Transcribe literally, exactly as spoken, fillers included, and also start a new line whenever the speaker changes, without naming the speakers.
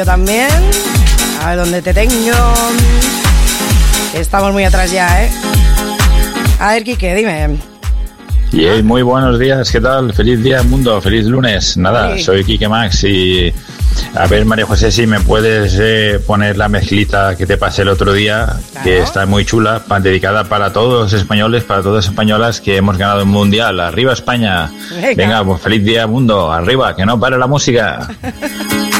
Yo también. A ver dónde te tengo. Estamos muy atrás ya, ¿eh? A ver, Quique, dime.
Y hey, muy buenos días, ¿qué tal? Feliz día, mundo, feliz lunes. Nada, sí. Soy Quique Max y... A ver, María José, si me puedes eh, poner la mezclita que te pasé el otro día, claro, que está muy chula, pa, dedicada para todos los españoles, para todas las españolas que hemos ganado el Mundial. ¡Arriba España! Venga, Venga pues feliz día, mundo, arriba, que no pare la música.